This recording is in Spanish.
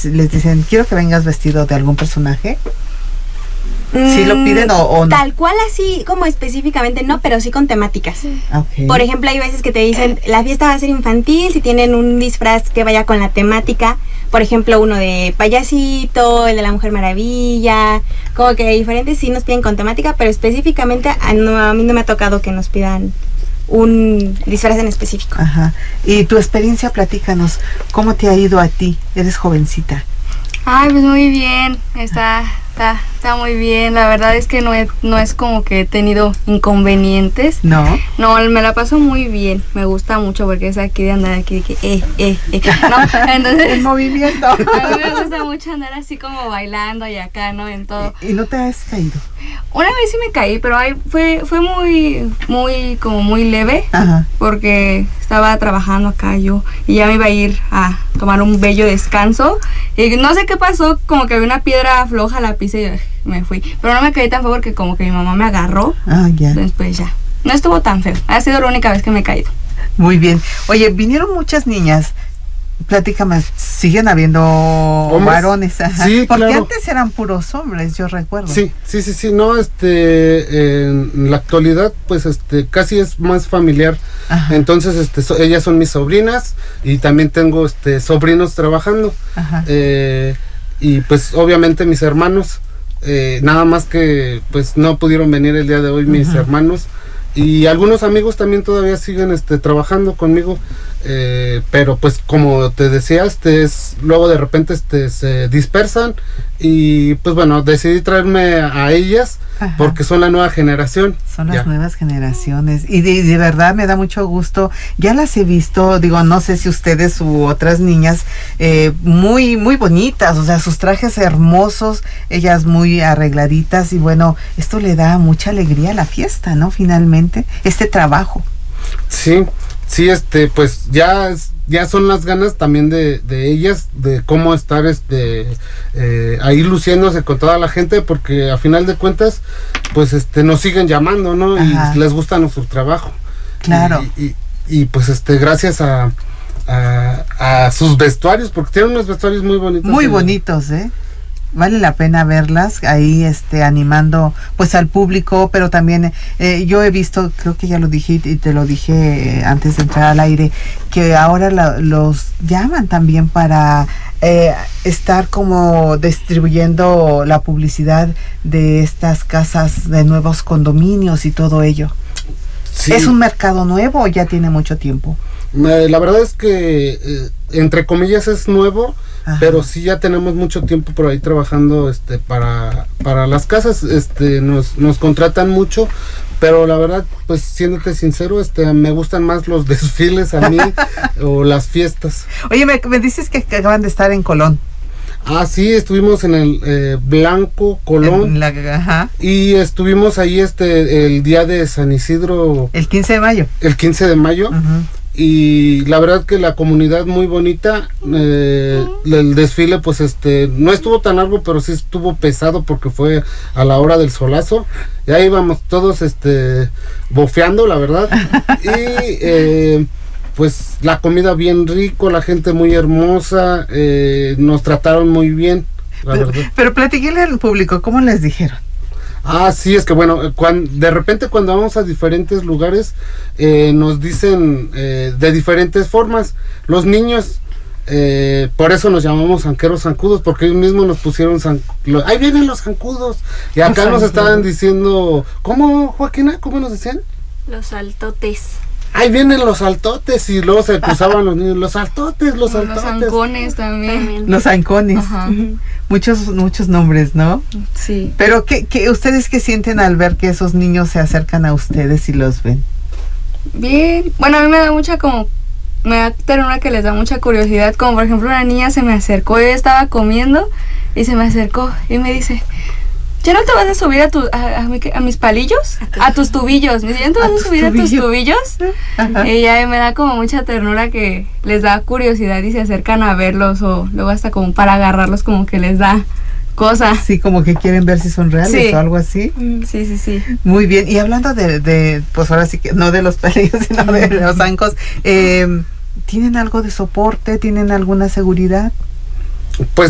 les dicen, quiero que vengas vestido de algún personaje? ¿Sí lo piden o no? Tal cual así como específicamente no, pero sí con temáticas. Okay. Por ejemplo, hay veces que te dicen, la fiesta va a ser infantil, si tienen un disfraz que vaya con la temática. Por ejemplo, uno de payasito, el de la Mujer Maravilla, como que diferentes sí nos piden con temática, pero específicamente a mí no me ha tocado que nos pidan un disfraz en específico. Ajá. Y tu experiencia, platícanos, ¿cómo te ha ido a ti? Eres jovencita. Ay, pues muy bien, está muy bien. La verdad es que no es como que he tenido inconvenientes. No. No, me la paso muy bien. Me gusta mucho porque es aquí de andar aquí de que no, entonces El movimiento. a mí me gusta mucho andar así como bailando y acá, ¿no? En todo. ¿Y no te has caído? Una vez sí me caí, pero fue muy leve. Ajá. Porque estaba trabajando acá yo y ya me iba a ir a tomar un bello descanso y no sé qué pasó, como que había una piedra floja, la pisé y me fui, pero no me caí tan feo porque como que mi mamá me agarró. Ya. Entonces pues ya, no estuvo tan feo, ha sido la única vez que me he caído. Muy bien. Oye, vinieron muchas niñas. Platícame, ¿siguen habiendo varones? Ajá. Sí, porque claro. antes eran puros hombres, yo recuerdo. Sí, no, en la actualidad, pues, casi es más familiar. Ajá. Entonces, ellas son mis sobrinas y también tengo, sobrinos trabajando. Ajá. Y pues, obviamente mis hermanos, nada más que, pues, no pudieron venir el día de hoy mis hermanos. Y algunos amigos también todavía siguen trabajando conmigo, pero pues como te decía, luego de repente se dispersan y pues bueno, decidí traerme a ellas. Ajá. Porque son la nueva generación. Son las nuevas generaciones y de verdad me da mucho gusto. Ya las he visto, digo, no sé si ustedes u otras niñas, muy muy bonitas, o sea, sus trajes hermosos, ellas muy arregladitas y bueno, esto le da mucha alegría a la fiesta, ¿no? Finalmente, este trabajo. Sí, pues ya son las ganas también de ellas, de cómo estar ahí luciéndose con toda la gente, porque a final de cuentas, pues nos siguen llamando, ¿no? Ajá. Y les gusta nuestro trabajo. Claro. Y pues gracias a sus vestuarios, porque tienen unos vestuarios muy bonitos. Muy bonitos, vale la pena verlas ahí animando pues al público, pero también yo he visto, creo que ya lo dije y te lo dije antes de entrar al aire, que ahora los llaman también para estar como distribuyendo la publicidad de estas casas de nuevos condominios y todo ello. Sí. ¿Es un mercado nuevo o ya tiene mucho tiempo? La verdad es que entre comillas es nuevo. Ajá. Pero sí ya tenemos mucho tiempo por ahí trabajando para las casas, nos contratan mucho, pero la verdad, pues siéndote sincero, me gustan más los desfiles a mí o las fiestas. Oye, me dices que acaban de estar en Colón. Ah, sí, estuvimos en el Blanco, Colón. Ajá. Y estuvimos ahí el día de San Isidro. El 15 de mayo. El 15 de mayo. Uh-huh. Y la verdad que la comunidad muy bonita, el desfile pues no estuvo tan largo, pero sí estuvo pesado porque fue a la hora del solazo, y ahí íbamos todos bofeando, la verdad. Y pues la comida bien rico, la gente muy hermosa, nos trataron muy bien, la verdad. Pero platíquenle al público, ¿cómo les dijeron? Ah, sí, es que bueno, de repente cuando vamos a diferentes lugares nos dicen de diferentes formas. Los niños, por eso nos llamamos zanqueros zancudos, porque ellos mismos nos pusieron ahí vienen los zancudos. Y acá nos estaban diciendo, ¿cómo, Joaquina? ¿Cómo nos decían? Los saltotes. Ahí vienen los saltotes, y luego se cruzaban los niños, los saltotes. Los zancones también. Los zancones. Ajá. Muchos nombres, ¿no? Sí. Pero ¿qué ustedes qué sienten al ver que esos niños se acercan a ustedes y los ven? Bien, bueno, a mí me da ternura que les da mucha curiosidad, como por ejemplo una niña se me acercó, yo estaba comiendo y se me acercó y me dice, ¿ya no te vas a subir a mis palillos? A tus tubillos. Me dice, ¿ya no te vas a subir a tus tubillos? Ajá. Y ya me da como mucha ternura que les da curiosidad y se acercan a verlos, o luego hasta como para agarrarlos como que les da cosa. Sí, como que quieren ver si son reales, sí, o algo así. Sí. Muy bien. Y hablando de pues ahora sí que no de los palillos, sino de los zancos, ¿tienen algo de soporte? ¿Tienen alguna seguridad? Pues